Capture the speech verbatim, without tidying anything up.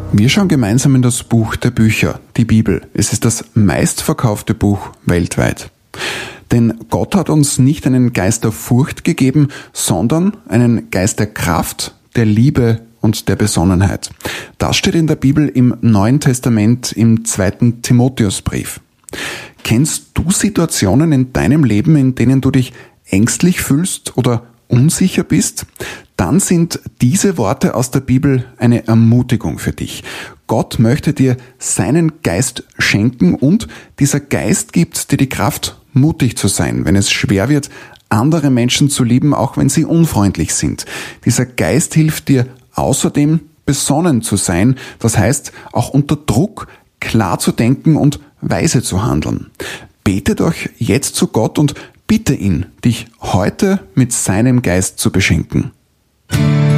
Wir schauen gemeinsam in das Buch der Bücher, die Bibel. Es ist das meistverkaufte Buch weltweit. Denn Gott hat uns nicht einen Geist der Furcht gegeben, sondern einen Geist der Kraft, der Liebe und der Besonnenheit. Das steht in der Bibel im Neuen Testament im zweiten Timotheusbrief. Kennst du Situationen in deinem Leben, in denen du dich ängstlich fühlst oder unsicher bist? Dann sind diese Worte aus der Bibel eine Ermutigung für dich. Gott möchte dir seinen Geist schenken und dieser Geist gibt dir die Kraft, mutig zu sein, wenn es schwer wird, andere Menschen zu lieben, auch wenn sie unfreundlich sind. Dieser Geist hilft dir außerdem, besonnen zu sein, das heißt, auch unter Druck klar zu denken und weise zu handeln. Bete doch jetzt zu Gott und bitte ihn, dich heute mit seinem Geist zu beschenken.